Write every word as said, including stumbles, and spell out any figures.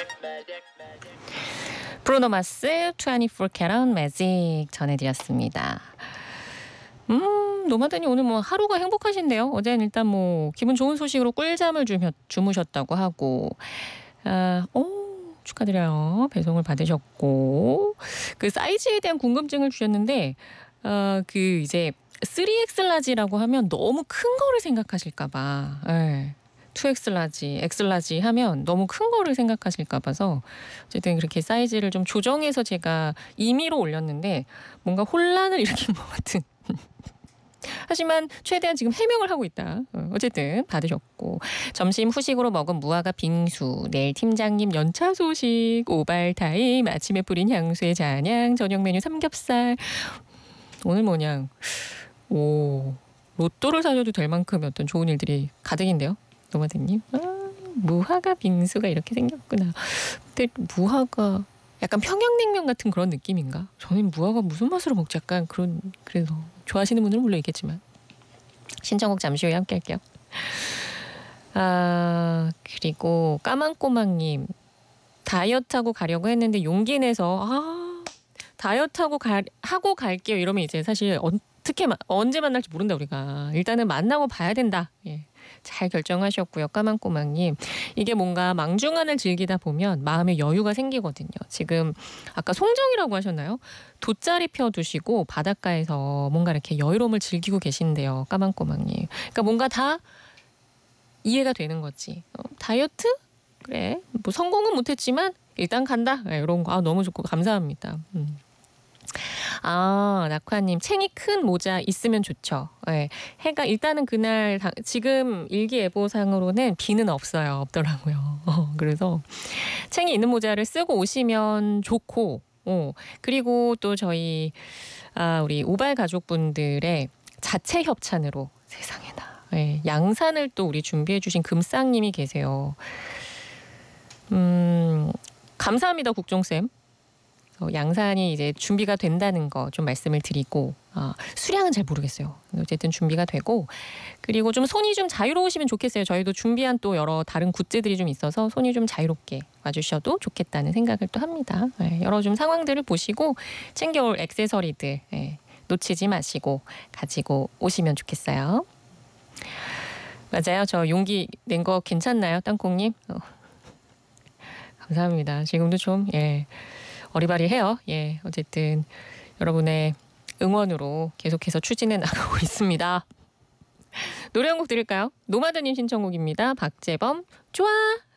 브루노 마스 이십사 캐럿 매직 전해드렸습니다. 음, 노마드님 오늘 뭐 하루가 행복하신데요. 어제는 일단 뭐 기분 좋은 소식으로 꿀잠을 주며, 주무셨다고 하고, 아, 오, 축하드려요. 배송을 받으셨고, 그 사이즈에 대한 궁금증을 주셨는데, 어, 그 이제 쓰리 엑스 라지라고 하면 너무 큰 거를 생각하실까봐. 예. 투 엑스 라지, X 라지 하면 너무 큰 거를 생각하실까 봐서 어쨌든 그렇게 사이즈를 좀 조정해서 제가 임의로 올렸는데 뭔가 혼란을 일으킨 것 같은. 하지만 최대한 지금 해명을 하고 있다. 어쨌든 받으셨고 점심 후식으로 먹은 무화과 빙수, 내일 팀장님 연차 소식, 오발타임, 아침에 뿌린 향수의 잔향, 저녁 메뉴 삼겹살. 오늘 뭐냐, 오, 로또를 사셔도 될 만큼의 어떤 좋은 일들이 가득인데요. 노마드님. 아, 무화과 빙수가 이렇게 생겼구나. 근데 무화과 약간 평양냉면 같은 그런 느낌인가? 저는 무화과 무슨 맛으로 먹지? 약간 그런, 그래서 좋아하시는 분들은 물론 있겠지만 신청곡 잠시 후에 함께 할게요. 아, 그리고 까만꼬막님 다이어트하고 가려고 했는데 용기 내서 아, 다이어트하고 가, 하고 갈게요 이러면 이제 사실 어떻게 언제 만날지 모른다 우리가. 일단은 만나고 봐야 된다. 예. 잘 결정하셨고요. 까만꼬막님. 이게 뭔가 망중한을 즐기다 보면 마음에 여유가 생기거든요. 지금 아까 송정이라고 하셨나요? 돗자리 펴두시고 바닷가에서 뭔가 이렇게 여유로움을 즐기고 계신데요. 까만꼬막님. 그러니까 뭔가 다 이해가 되는 거지. 어, 다이어트? 그래. 뭐 성공은 못했지만 일단 간다. 네, 이런 거. 아, 너무 좋고 감사합니다. 음. 아, 낙화님 챙이 큰 모자 있으면 좋죠. 네. 해가 일단은 그날 다, 지금 일기예보상으로는 비는 없어요. 없더라고요. 어, 그래서 챙이 있는 모자를 쓰고 오시면 좋고, 어, 그리고 또 저희 아, 우리 우발 가족분들의 자체 협찬으로 세상에나 네, 양산을 또 우리 준비해주신 금쌍님이 계세요. 음, 감사합니다, 국종쌤. 어, 양산이 이제 준비가 된다는 거 좀 말씀을 드리고 어, 수량은 잘 모르겠어요. 어쨌든 준비가 되고 그리고 좀 손이 좀 자유로우시면 좋겠어요. 저희도 준비한 또 여러 다른 굿즈들이 좀 있어서 손이 좀 자유롭게 와주셔도 좋겠다는 생각을 또 합니다. 네, 여러 좀 상황들을 보시고 챙겨올 액세서리들 네, 놓치지 마시고 가지고 오시면 좋겠어요. 맞아요. 저 용기 낸 거 괜찮나요, 땅콩님? 어. 감사합니다. 지금도 좀 예. 어리바리해요. 예, 어쨌든 여러분의 응원으로 계속해서 추진해 나가고 있습니다. 노래 한 곡 들을까요? 노마드님 신청곡입니다. 박재범 좋아.